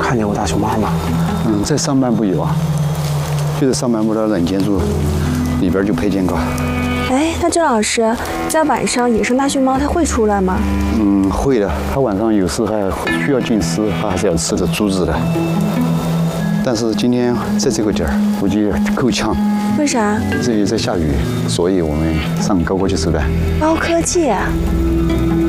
看见过大熊猫吗？ 在上半部有啊，就在上半部的冷间处里边就配见过。 哎，那郑老师，在晚上野生大熊猫它会出来吗？ 会的，它晚上有时还需要进食，它还是要吃的竹子的。但是今天在这个点儿，估计够呛。 为啥？ 这里在下雨，所以我们上高科技手段。 高科技啊！